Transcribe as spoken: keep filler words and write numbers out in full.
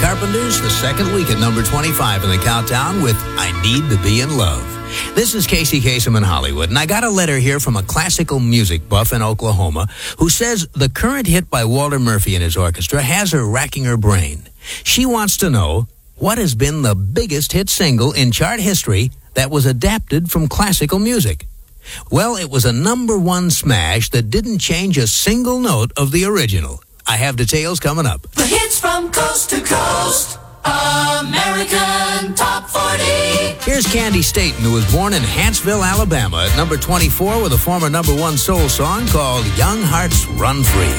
Carpenters, the second week at number twenty-five in the countdown with I Need to Be in Love. This is Casey Kasem in Hollywood, and I got a letter here from a classical music buff in Oklahoma who says the current hit by Walter Murphy and his orchestra has her racking her brain. She wants to know what has been the biggest hit single in chart history that was adapted from classical music. Well, it was a number one smash that didn't change a single note of the original. I have details coming up. The hits from coast to coast, American Top forty. Here's Candy Staton, who was born in Huntsville, Alabama, at number twenty-four with a former number one soul song called Young Hearts Run Free.